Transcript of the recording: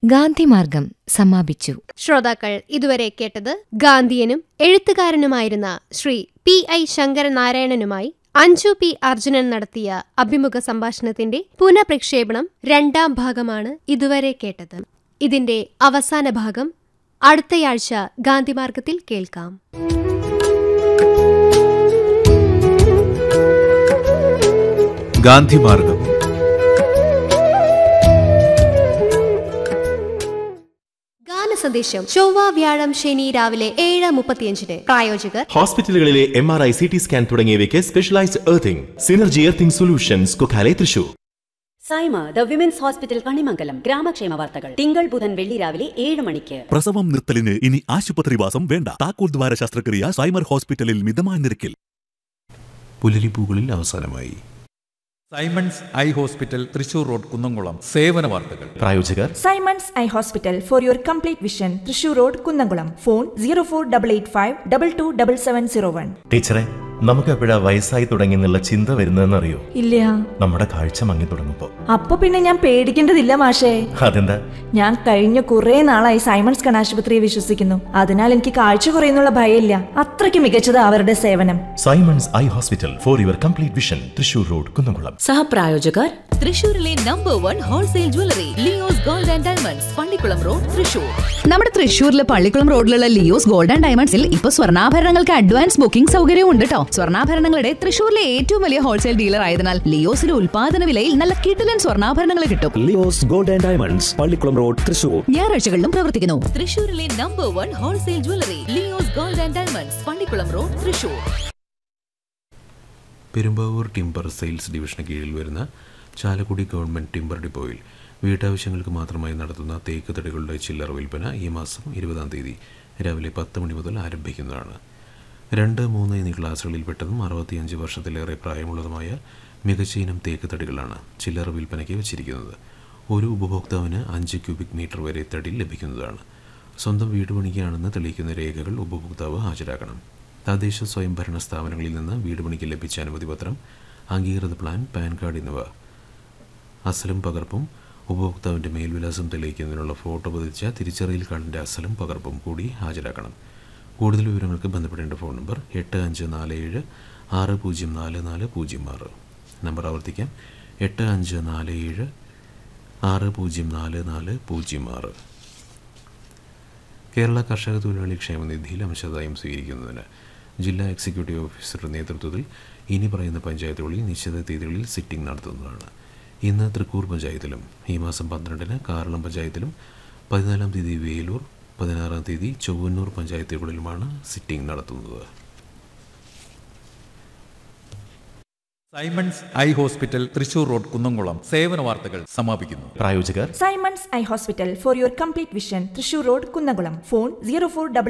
ഗാന്ധിമാർഗം സമാപിച്ചു. ശ്രോതാക്കൾ ഇതുവരെ കേട്ടത് ഗാന്ധിയനും എഴുത്തുകാരനുമായിരുന്ന ശ്രീ P.I. ശങ്കരനാരായണനുമായി അഞ്ജു P. അർജുനൻ നടത്തിയ അഭിമുഖ സംഭാഷണത്തിന്റെ പുനഃപ്രക്ഷേപണം 2ാം ഭാഗമാണ് ഇതുവരെ കേട്ടത്. ഇതിന്റെ അവസാന ഭാഗം അടുത്തയാഴ്ച ഗാന്ധിമാർഗത്തിൽ കേൾക്കാം. ഗാന്ധിമാർഗം സന്ദേശം ചൊവ്വ വ്യാഴം ശനി രാവിലെ 7:35. പ്രായോജകർ ഹോസ്പിറ്റലുകളിലെ MRI CT സ്കാൻ തുടങ്ങിയവയ്ക്ക് specialised earthing synergy earthing solutions Kokkalai Thrissur. Saima the women's hospital Kanimangalam ഗ്രാമക്ഷേമ വാർത്തകൾ തിങ്കൾ ബുധൻ വെള്ളി രാവിലെ 7 മണിക്ക്. പ്രസവം നിർത്തലിന് ഇനി ആശുപത്രിവാസം വേണ്ട. താക്കോൽ ദ്വാര ശസ്ത്രക്രിയ സൈമർ ഹോസ്പിറ്റലിൽ മിതമായ നിരക്കിൽ. പുലരിപ്പൂകളിൽ അവസാനമായി Symons eye hospital Thrissur road Kunnamkulam സേവന വാർത്തകൾ. പ്രായോജകർ Symons eye hospital for your complete vision Thrissur road Kunnamkulam. Phone 048852227701. ടീച്ചറെ, നമുക്ക് എപ്പോഴാ വയസ്സായി തുടങ്ങിയെന്നുള്ള ചിന്ത വരുന്നതെന്നറിയോ? ഇല്ല. നമ്മുടെ കാഴ്ച മങ്ങി തുടങ്ങുമ്പോ. അപ്പൊ പിന്നെ ഞാൻ പേടിക്കേണ്ടതില്ല മാഷേ. അതെന്താ? ഞാൻ കഴിഞ്ഞ കുറെ നാളായി സൈമൺസ് കണ്ണാശുപത്രിയെ വിശ്വസിക്കുന്നു. അതിനാൽ എനിക്ക് കാഴ്ച കുറയുന്നുള്ള ഭയമില്ല. അത്രയ്ക്ക് മികച്ചത് അവരുടെ സേവനം. Symons eye hospital for your complete vision Thrissur road Kunnamkulam. സഹപ്രായോജകർ തൃശൂരിലെ number 1 wholesale jewellery Leo's gold and diamonds, Pallikkulam road, Thrissur. നമ്മുടെ തൃശൂരിലെ പള്ളിക്കുളം റോഡിലുള്ള ലിയോസ് ഗോൾഡ് ആൻഡ് ഡയമണ്ട്സിൽ ഇപ്പൊ സ്വർണ്ണാഭരണങ്ങൾക്ക് അഡ്വാൻസ് ബുക്കിംഗ് സൗകര്യവും ഉണ്ട് കേട്ടോ. സ്വർണ്ണാഭരണങ്ങളുടെ തൃശൂരിലെ ഏറ്റവും വലിയ ഹോൾസെയിൽ ഡീലർ ആയതിനാൽ ലിയോസിലെ ഉൽപാദന വിലയിൽ നല്ല കിടിലൻ സ്വർണ്ണാഭരണങ്ങൾ കിട്ടും. Leo's gold and diamonds, Pallikkulam road, Thrissur. ഞായറാഴ്ചകളിലും പ്രവർത്തിക്കുന്നു. തൃശൂരിലെ number 1 wholesale jewellery Leo's gold and diamonds, Pallikkulam road, Thrissur. Perumbavoor timber sales ഡിവിഷന് കീഴിൽ വരുന്ന ചാലക്കുടി ഗവൺമെന്റ് ടിമ്പർ ഡിപ്പോയിൽ വീട്ടാവശ്യങ്ങൾക്ക് മാത്രമായി നടത്തുന്ന തേക്ക് തടികളുടെ ചില്ലറ വിൽപ്പന ഈ മാസം 20-ാം തീയതി രാവിലെ 10 മണി മുതൽ ആരംഭിക്കുന്നതാണ്. 2, 3 എന്നീ ക്ലാസുകളിൽപ്പെട്ടതും 65 വർഷത്തിലേറെ പ്രായമുള്ളതുമായ മികച്ച ഇനം തേക്ക് തടികളാണ് ചില്ലറ വിൽപ്പനയ്ക്ക് വെച്ചിരിക്കുന്നത്. ഒരു ഉപഭോക്താവിന് 5 ക്യൂബിക് മീറ്റർ വരെ തടി ലഭിക്കുന്നതാണ്. സ്വന്തം വീട് പണിക്കാണെന്ന് തെളിയിക്കുന്ന രേഖകൾ ഉപഭോക്താവ് ഹാജരാക്കണം. തദ്ദേശ സ്വയംഭരണ സ്ഥാപനങ്ങളിൽ നിന്ന് വീട് പണിക്ക് ലഭിച്ച അനുമതി പത്രം, അംഗീകൃത പ്ലാൻ, പാൻ കാർഡ് എന്നിവ അസലും പകർപ്പും, ഉപഭോക്താവിൻ്റെ മേൽവിലാസം തെളിയിക്കുന്നതിനുള്ള ഫോട്ടോ പതിച്ച തിരിച്ചറിയൽ കാർഡിൻ്റെ അസലും പകർപ്പും കൂടി ഹാജരാക്കണം. കൂടുതൽ വിവരങ്ങൾക്ക് ബന്ധപ്പെടേണ്ട ഫോൺ നമ്പർ 8547-604406. നമ്പർ ആവർത്തിക്കാം, 8547-604406. കേരള കർഷക തൊഴിലാളി ക്ഷേമനിധിയിൽ അംശദായം സ്വീകരിക്കുന്നതിന് ജില്ലാ എക്സിക്യൂട്ടീവ് ഓഫീസറുടെ നേതൃത്വത്തിൽ ഇനി പറയുന്ന പഞ്ചായത്തുകളിൽ നിശ്ചിത തീയതികളിൽ സിറ്റിംഗ് നടത്തുന്നതാണ്. ഇന്ന് തൃക്കൂർ പഞ്ചായത്തിലും ഈ മാസം 12-ന് കാറളം പഞ്ചായത്തിലും 14-ാം തീയതി വേലൂർ, 16-ാം തീയതി ചൊവ്വന്നൂർ പഞ്ചായത്തുകളിലുമാണ് സിറ്റിംഗ് നടത്തുന്നത്. Symons eye hospital Thrissur road Kunnamkulam സേവന വാർത്തകൾ സമാപിക്കുന്നു. പ്രായോജകർ Symons eye hospital for your complete vision Thrissur road Kunnamkulam. Phone 04